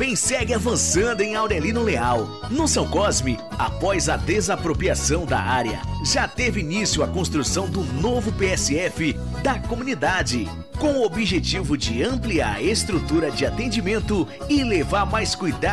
também segue avançando em Aurelino Leal. No São Cosme, após a desapropriação da área, já teve início a construção do novo PSF da comunidade, com o objetivo de ampliar a estrutura de atendimento e levar mais cuidado